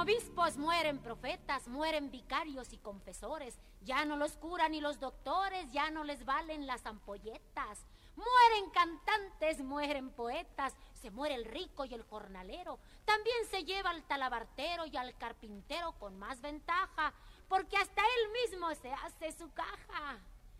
obispos, mueren profetas, mueren vicarios y confesores. Ya no los curan ni los doctores, ya no les valen las ampolletas. Mueren cantantes, mueren poetas, se muere el rico y el jornalero. También se lleva al talabartero y al carpintero con más ventaja, porque hasta él mismo se hace su caja.